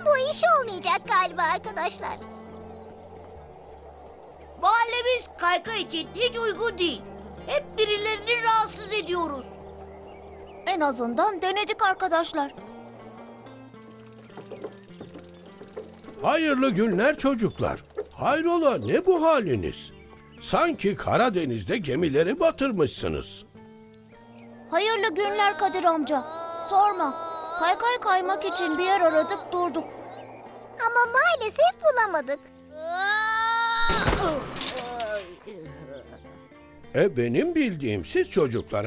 Bu iş olmayacak galiba arkadaşlar. Mahallemiz kaykay için hiç uygun değil. Hep birilerini rahatsız ediyoruz. En azından denedik arkadaşlar. Hayırlı günler çocuklar. Hayrola ne bu haliniz? Sanki Karadeniz'de gemileri batırmışsınız. Hayırlı günler Kadir amca. Sorma. Kaykay kaymak için bir yer aradık durduk. Ama maalesef bulamadık. Benim bildiğim siz çocuklar